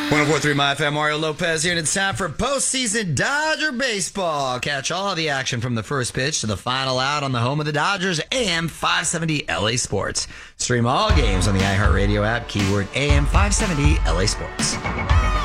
104.3 My FM, Mario Lopez here, and it's time for postseason Dodger baseball. Catch all of the action from the first pitch to the final out on the home of the Dodgers, AM 570 LA Sports. Stream all games on the iHeartRadio app, keyword AM 570 LA Sports.